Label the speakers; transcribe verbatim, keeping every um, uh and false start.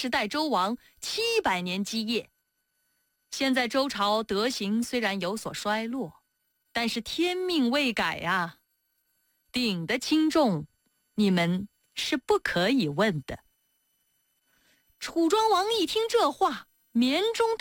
Speaker 1: 十代周王七百年基业。现在周朝德行虽然有所衰落，但是天命未改啊，鼎的轻重，你们是不可以问的。楚庄王一听这话，绵中